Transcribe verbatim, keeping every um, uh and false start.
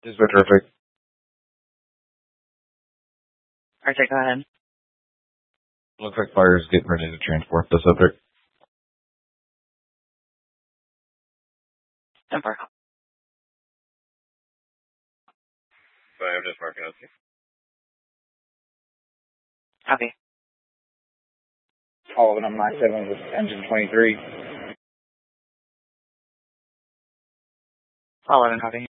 This is terrific. Arctic, go ahead. Looks like fire is getting ready to transport the subject. Denver. So I'm just marking out. Copy. All of them nine seven with engine twenty-three. All eleven, copy.